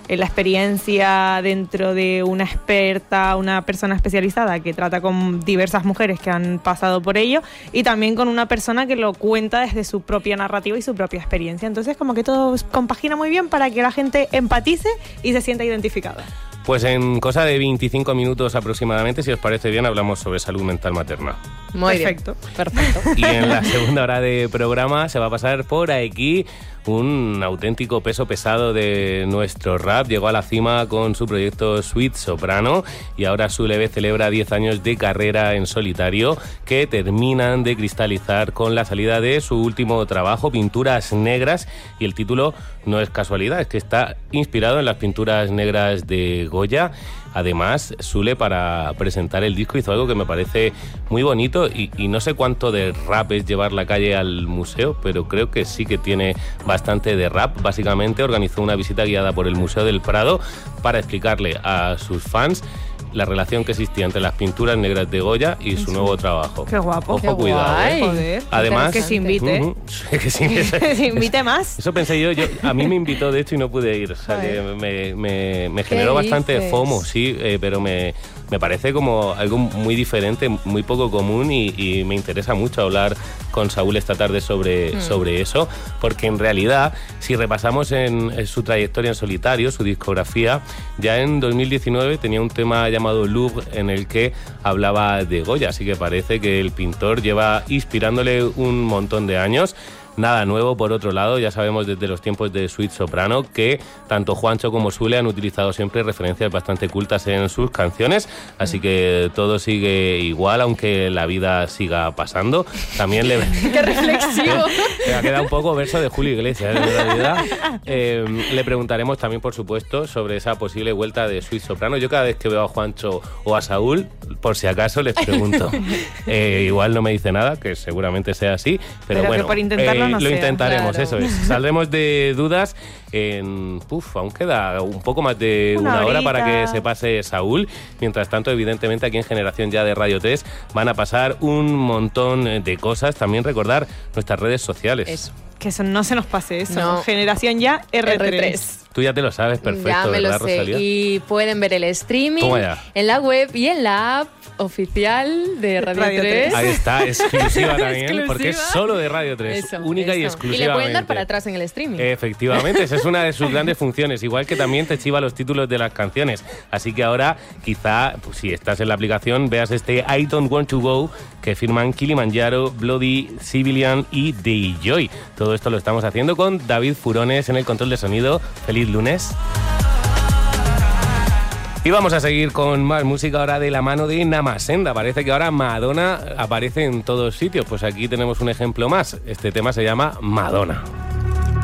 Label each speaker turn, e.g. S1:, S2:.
S1: la experiencia dentro de una experta, una persona especializada que trata con diversas mujeres que han pasado por ello, y también con una persona que lo cuenta desde su propia narrativa y su propia experiencia. Entonces como que todo compagina muy bien para que la gente empatice y se sienta identificada.
S2: Pues en cosa de 25 minutos aproximadamente, si os parece bien, hablamos sobre salud mental materna.
S3: Muy
S1: Perfecto.
S3: Bien. Perfecto.
S2: Y en la segunda hora de programa se va a pasar por aquí un auténtico peso pesado de nuestro rap. Llegó a la cima con su proyecto Sweet Soprano y ahora Sule celebra 10 años de carrera en solitario que terminan de cristalizar con la salida de su último trabajo, Pinturas Negras, y el título no es casualidad, es que está inspirado en las pinturas negras de Goya. Además, Sule, para presentar el disco, hizo algo que me parece muy bonito y no sé cuánto de rap es llevar la calle al museo, pero creo que sí que tiene bastante de rap. Básicamente organizó una visita guiada por el Museo del Prado para explicarle a sus fans la relación que existía entre las pinturas negras de Goya y su nuevo trabajo.
S1: Qué guapo.
S2: Ojo,
S3: Qué
S2: cuidado.
S3: guay.
S1: Joder.
S2: Además,
S1: que se invite.
S2: Que se
S1: invite más.
S2: Eso pensé yo. A mí me invitó, de hecho, y no pude ir. O sea, que me generó bastante
S3: dices?
S2: FOMO, sí, pero me parece como algo muy diferente, muy poco común y me interesa mucho hablar con Saúl esta tarde sobre eso, porque en realidad, si repasamos en su trayectoria en solitario, su discografía, ya en 2019 tenía un tema llamado Louvre en el que hablaba de Goya, así que parece que el pintor lleva inspirándole un montón de años. Nada nuevo, por otro lado, ya sabemos desde los tiempos de Sweet Soprano que tanto Juancho como Sule han utilizado siempre referencias bastante cultas en sus canciones, así que todo sigue igual, aunque la vida siga pasando. También le...
S3: ¡Qué reflexivo!
S2: Me ha quedado un poco verso de Julio Iglesias, en realidad. Le preguntaremos también, por supuesto, sobre esa posible vuelta de Sweet Soprano. Yo cada vez que veo a Juancho o a Saúl, por si acaso, les pregunto. Igual no me dice nada, que seguramente sea así, pero bueno,
S1: que por intentarlo no
S2: lo
S1: sea.
S2: intentaremos,
S3: Claro.
S2: eso es. Saldremos de dudas aún queda un poco más de una hora para que se pase Saúl. Mientras tanto, evidentemente, aquí en Generación Ya de Radio 3 van a pasar un montón de cosas. También recordar nuestras redes sociales.
S3: Eso.
S1: Que eso no se nos pase eso.
S3: No.
S1: Generación Ya R3.
S2: Tú ya te lo sabes perfecto,
S3: Ya me
S2: ¿verdad,
S3: lo sé.
S2: Rosalía?
S3: Y pueden ver el streaming
S2: Toma ya.
S3: en la web y en la app oficial de Radio 3.
S2: Ahí está, exclusiva también,
S3: Exclusiva.
S2: porque es solo de Radio 3,
S3: Eso,
S2: única y
S3: eso.
S2: exclusivamente.
S3: Y le pueden dar para atrás en el streaming.
S2: Efectivamente, esa es una de sus grandes funciones, igual que también te chiva los títulos de las canciones. Así que ahora, quizá, pues, si estás en la aplicación, veas este I Don't Want to Go, que firman Kilimanjaro, Bloody, Civilian y D-Joy. Todo esto lo estamos haciendo con David Furones en el control de sonido. ¡Feliz lunes! Y vamos a seguir con más música ahora de la mano de Namasenda. Parece que ahora Madonna aparece en todos sitios. Pues aquí tenemos un ejemplo más. Este tema se llama Madonna.